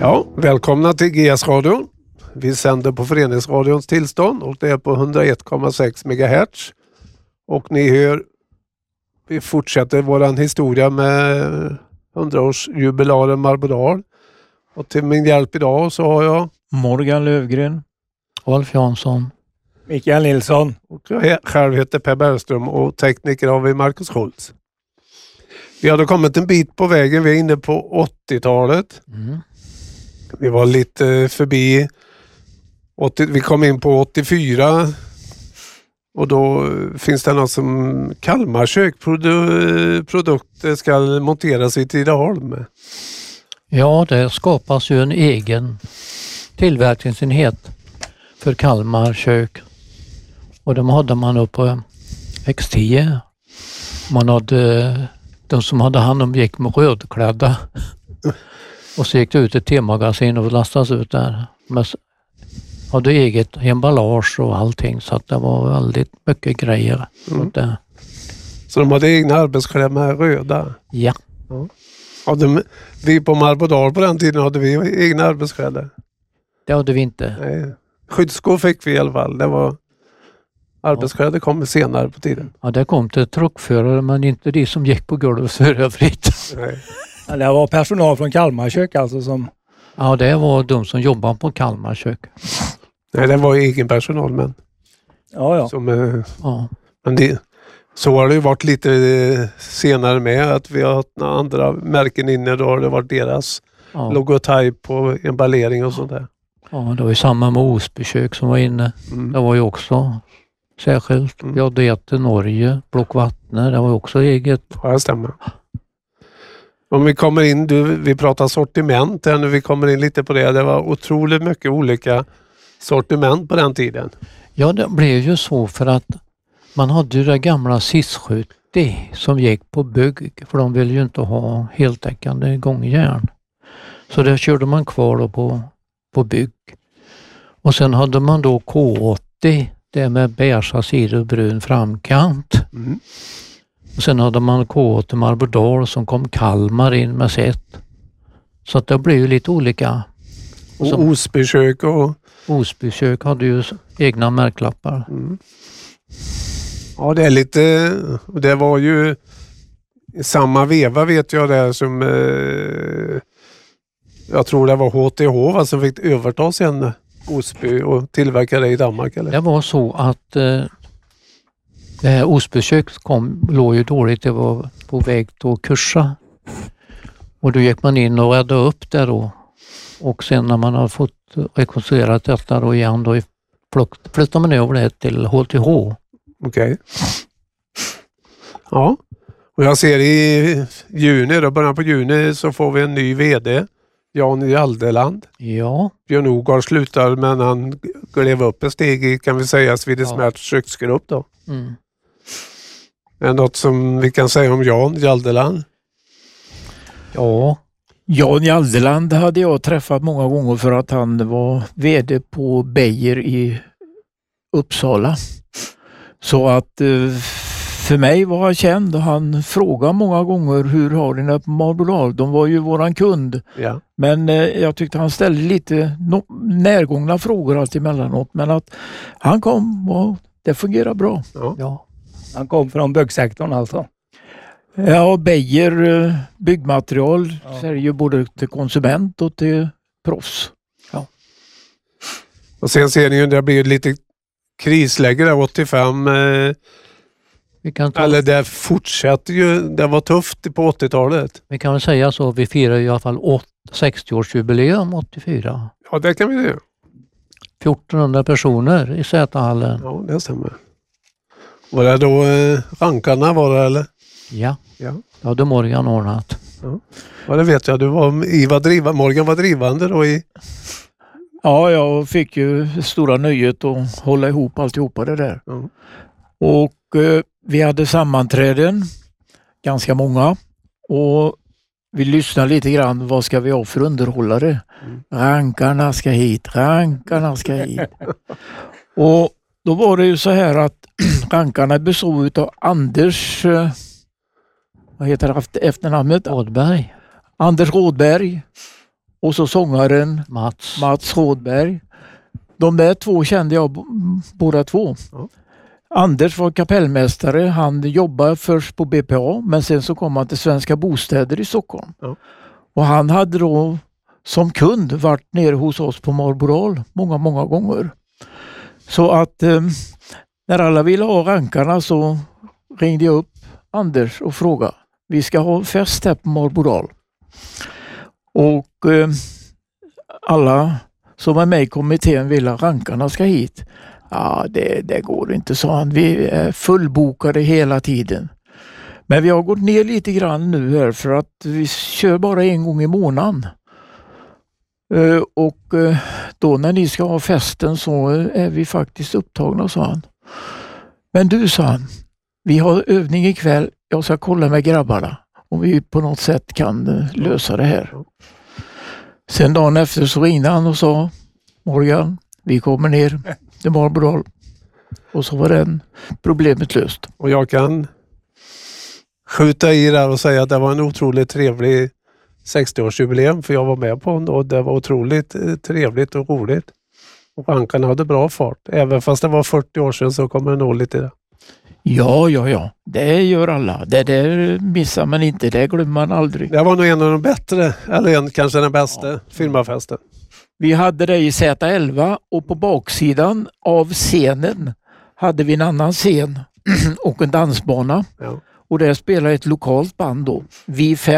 Ja, välkomna till GS-radion. Vi sänder på Föreningsradions tillstånd och det är på 101,6 MHz. Och ni hör, vi fortsätter våran historia med 100-årsjubilaren Marbodal. Och till min hjälp idag så har jag Morgan Lövgren, Rolf Jansson, Mikael Nilsson. Och jag själv heter Per Bergström och tekniker har vi Marcus Schultz. Vi hade kommit en bit på vägen, vi är inne på 80-talet. Vi var lite förbi, vi kom in på 84 och då finns det något som Kalmarkök produkter ska monteras i Tidaholm. Ja, det skapas ju en egen tillverkningsenhet för Kalmarkök. Och de hade man upp på X10. Man hade de som hade hand om gick med rödklädda. Och så gick det ut ett T-magasin och lastas ut där. Men hade eget emballage och allting, så att det var väldigt mycket grejer. Så de hade egna arbetskläder med röda? Ja. Vi på Marbodal på den tiden hade vi egna arbetskläder. Det hade vi inte. Nej. Skyddsskor fick vi i alla fall. Det var arbetskläder kom senare på tiden. Ja, det kom till truckförare, men inte de som gick på golvet för övrigt. Nej. Ja, det var personal från Kalmarkök alltså som... Ja, det var de som jobbade på Kalmarkök. Nej, det var egen personal, men... Ja. Ja. Men så har det ju varit lite senare med att vi har haft andra märken inne. Då har det varit deras logotyp på emballering och sånt där. Ja, det var ju samma med Osbykök som var inne. Det var ju också särskilt. Vi hade ett i Norge, Blockvattne, det var ju också eget. Ja, det stämmer. Om vi kommer in, vi pratar sortiment här nu, vi kommer in lite på det. Det var otroligt mycket olika sortiment på den tiden. Ja, det blev ju så för att man hade ju det gamla SIS-70 som gick på bygg, för de ville ju inte ha heltäckande gångjärn. Så det körde man kvar då på bygg. Och sen hade man då K80, det med beige sidor och brun framkant. Och sen hade man K80 Marbodal som kom Kalmar in med sitt. Så att det blev ju lite olika. Och Osbykök och... Osbykök hade ju egna märklappar. Ja, det är lite... Det var ju samma veva vet jag där som... jag tror det var HTH som fick överta sen Osby och tillverka det i Danmark, eller? Det var så att Osbykök låg ju dåligt, det var på väg att kursa. Och då gick man in och räddade upp det då. Och sen när man har fått rekonstruerat detta då igen, då flyttade man över det till HTH. Okej. Ja, och jag ser i juni, då början på juni så får vi en ny vd. Jan Jaldeland. Ja. Björn Ogard slutar, men han klev upp ett steg i, kan vi säga, Svidesmärts köksgrupp då. Är det något som vi kan säga om Jan Jaldeland? Ja. Jan Jaldeland hade jag träffat många gånger för att han var vd på Beijer i Uppsala. Så att för mig var han känd och han frågade många gånger hur har ni det på Marbodal? De var ju våran kund. Ja. Men jag tyckte han ställde lite närgångna frågor allt emellanåt. Men att han kom och det fungerar bra. Ja. Han kom från byggsektorn alltså. Ja, Beijer byggmaterial säljer både till konsument och till proffs. Ja. Och sen ser ni ju, det blir lite krisläge där 85. Eller det fortsätter ju, det var tufft på 80-talet. Vi kan väl säga så, vi firar i alla fall 60-årsjubileum 84. Ja, det kan vi göra. 1400 personer i Sätahallen. Ja, det stämmer. Var det då rankarna var det, eller? Ja. Det hade Morgan ordnat. Ja, det vet jag. Morgan var drivande då i... Ja, jag fick ju stora nöjet att hålla ihop alltihopa det där. Och vi hade sammanträden, ganska många. Och vi lyssnade lite grann, vad ska vi ha för underhållare? Rankarna ska hit. Och då var det ju så här att rankarna bestod av Anders, vad heter det efternamnet? Rådberg. Anders Rådberg och så sångaren Mats Rådberg. De där två kände jag båda två. Ja. Anders var kapellmästare. Han jobbade först på BPA, men sen så kom han till Svenska Bostäder i Stockholm. Ja. Och han hade då som kund varit nere hos oss på Marlborough många gånger. Så att när alla ville ha rankarna så ringde jag upp Anders och frågade. Vi ska ha fest här på Marlborough. Och alla som är med i kommittén vill att rankarna ska hit. Ja, det går inte, sa han. Vi är fullbokade hela tiden. Men vi har gått ner lite grann nu här för att vi kör bara en gång i månaden. Och då när ni ska ha festen så är vi faktiskt upptagna, sa han. Men du, sa han, vi har övning ikväll. Jag ska kolla med grabbarna om vi på något sätt kan lösa det här. Sen dagen efter så ringde han och sa, Morgan, vi kommer ner till Marlborough. Och så var den problemet löst. Och jag kan skjuta i där och säga att det var en otroligt trevlig 60-årsjubileum, för jag var med på den och det var otroligt trevligt och roligt. Och rankarna hade bra fart. Även fast det var 40 år sedan så kommer det nog lite där. Ja. Det gör alla. Det där missar man inte. Det glömmer man aldrig. Det var nog en av de bättre, eller kanske den bästa firmafesten. Vi hade det i Z11 och på baksidan av scenen hade vi en annan scen och en dansbana. Ja. Och där spelade ett lokalt band då. Vi 5